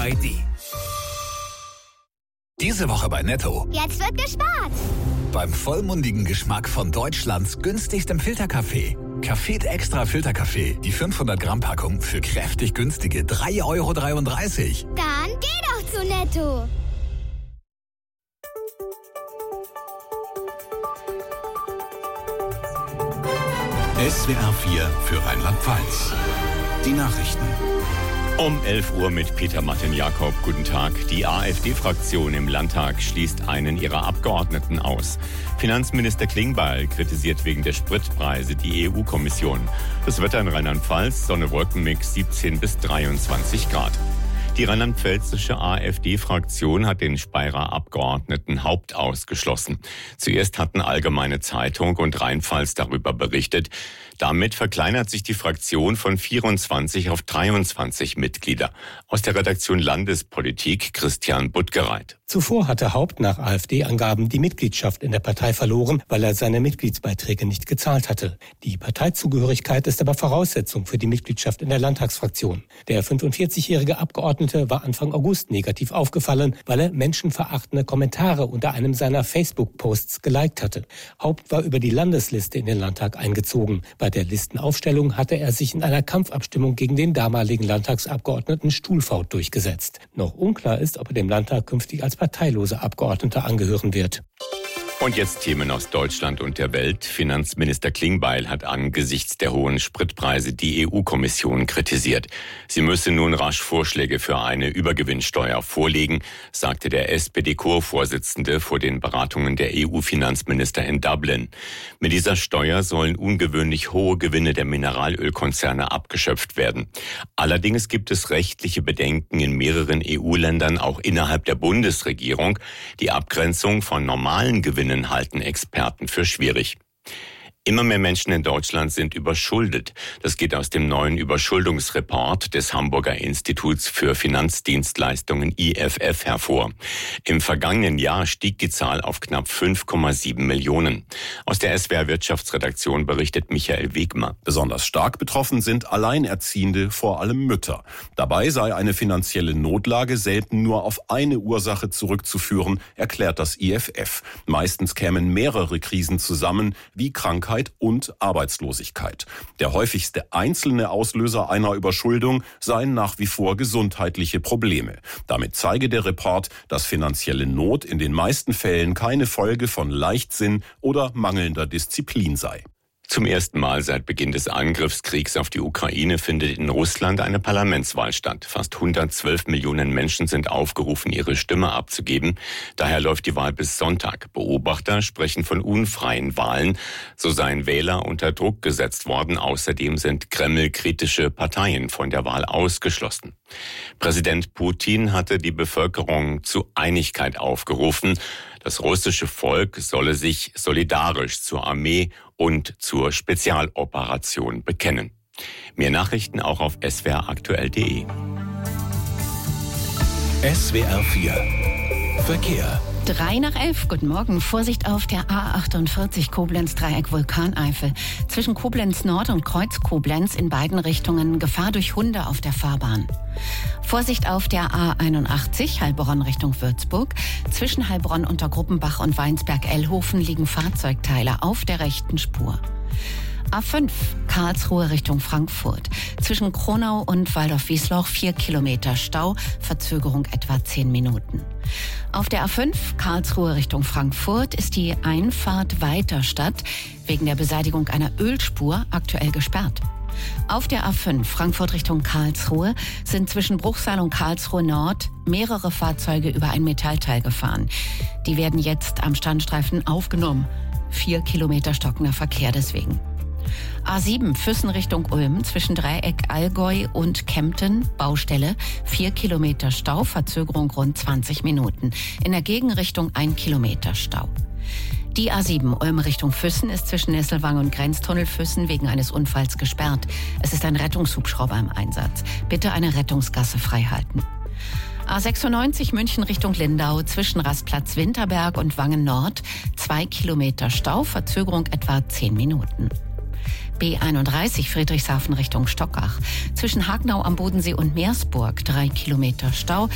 ID. Diese Woche bei Netto. Jetzt wird gespart. Beim vollmundigen Geschmack von Deutschlands günstigstem Filterkaffee. Café Extra Filterkaffee. Die 500 Gramm Packung für kräftig günstige 3,33 €. Dann geh doch zu Netto. SWR 4 für Rheinland-Pfalz. Die Nachrichten. Um 11 Uhr mit Peter Martin-Jakob. Guten Tag. Die AfD-Fraktion im Landtag schließt einen ihrer Abgeordneten aus. Finanzminister Klingbeil kritisiert wegen der Spritpreise die EU-Kommission. Das Wetter in Rheinland-Pfalz, Sonne-Wolkenmix 17 bis 23 Grad. Die rheinland-pfälzische AfD-Fraktion hat den Speyerer Abgeordneten Haupt ausgeschlossen. Zuerst hatten Allgemeine Zeitung und Rheinpfalz darüber berichtet. Damit verkleinert sich die Fraktion von 24 auf 23 Mitglieder. Aus der Redaktion Landespolitik Christian Buttgereit. Zuvor hatte Haupt nach AfD-Angaben die Mitgliedschaft in der Partei verloren, weil er seine Mitgliedsbeiträge nicht gezahlt hatte. Die Parteizugehörigkeit ist aber Voraussetzung für die Mitgliedschaft in der Landtagsfraktion. Der 45-jährige Abgeordnete war Anfang August negativ aufgefallen, weil er menschenverachtende Kommentare unter einem seiner Facebook-Posts geliked hatte. Haupt war über die Landesliste in den Landtag eingezogen. Bei der Listenaufstellung hatte er sich in einer Kampfabstimmung gegen den damaligen Landtagsabgeordneten Stuhlfaut durchgesetzt. Noch unklar ist, ob er dem Landtag künftig als parteiloser Abgeordneter angehören wird. Und jetzt Themen aus Deutschland und der Welt. Finanzminister Klingbeil hat angesichts der hohen Spritpreise die EU-Kommission kritisiert. Sie müsse nun rasch Vorschläge für eine Übergewinnsteuer vorlegen, sagte der SPD-Korpsvorsitzende vor den Beratungen der EU-Finanzminister in Dublin. Mit dieser Steuer sollen ungewöhnlich hohe Gewinne der Mineralölkonzerne abgeschöpft werden. Allerdings gibt es rechtliche Bedenken in mehreren EU-Ländern, auch innerhalb der Bundesregierung. Die Abgrenzung von normalen Gewinnen halten Experten für schwierig. Immer mehr Menschen in Deutschland sind überschuldet. Das geht aus dem neuen Überschuldungsreport des Hamburger Instituts für Finanzdienstleistungen IFF hervor. Im vergangenen Jahr stieg die Zahl auf knapp 5,7 Millionen. Aus der SWR Wirtschaftsredaktion berichtet Michael Wegmer. Besonders stark betroffen sind Alleinerziehende, vor allem Mütter. Dabei sei eine finanzielle Notlage selten nur auf eine Ursache zurückzuführen, erklärt das IFF. Meistens kämen mehrere Krisen zusammen, wie Krankheit und Arbeitslosigkeit. Der häufigste einzelne Auslöser einer Überschuldung seien nach wie vor gesundheitliche Probleme. Damit zeige der Report, dass finanzielle Not in den meisten Fällen keine Folge von Leichtsinn oder mangelnder Disziplin sei. Zum ersten Mal seit Beginn des Angriffskriegs auf die Ukraine findet in Russland eine Parlamentswahl statt. Fast 112 Millionen Menschen sind aufgerufen, ihre Stimme abzugeben. Daher läuft die Wahl bis Sonntag. Beobachter sprechen von unfreien Wahlen. So seien Wähler unter Druck gesetzt worden. Außerdem sind Kreml-kritische Parteien von der Wahl ausgeschlossen. Präsident Putin hatte die Bevölkerung zu Einigkeit aufgerufen. Das russische Volk solle sich solidarisch zur Armee und zur Spezialoperation bekennen. Mehr Nachrichten auch auf swraktuell.de. SWR 4 Verkehr. 11:03. Guten Morgen. Vorsicht auf der A48 Koblenz-Dreieck Vulkaneifel. Zwischen Koblenz Nord und Kreuz Koblenz in beiden Richtungen Gefahr durch Hunde auf der Fahrbahn. Vorsicht auf der A81 Heilbronn Richtung Würzburg. Zwischen Heilbronn unter Gruppenbach und Weinsberg-Ellhofen liegen Fahrzeugteile auf der rechten Spur. A5 Karlsruhe Richtung Frankfurt. Zwischen Kronau und Waldorf-Wiesloch 4 Kilometer Stau, Verzögerung etwa 10 Minuten. Auf der A5 Karlsruhe Richtung Frankfurt ist die Einfahrt Weiterstadt wegen der Beseitigung einer Ölspur aktuell gesperrt. Auf der A5 Frankfurt Richtung Karlsruhe sind zwischen Bruchsal und Karlsruhe Nord mehrere Fahrzeuge über ein Metallteil gefahren. Die werden jetzt am Standstreifen aufgenommen. 4 Kilometer stockender Verkehr deswegen. A7 Füssen Richtung Ulm zwischen Dreieck Allgäu und Kempten, Baustelle, 4 Kilometer Stau, Verzögerung rund 20 Minuten. In der Gegenrichtung 1 Kilometer Stau. Die A7 Ulm Richtung Füssen ist zwischen Nesselwange und Grenztunnel Füssen wegen eines Unfalls gesperrt. Es ist ein Rettungshubschrauber im Einsatz. Bitte eine Rettungsgasse freihalten. A96 München Richtung Lindau zwischen Rastplatz Winterberg und Wangen Nord, 2 Kilometer Stau, Verzögerung etwa 10 Minuten. B31 Friedrichshafen Richtung Stockach. Zwischen Hagnau am Bodensee und Meersburg 3 Kilometer Stau.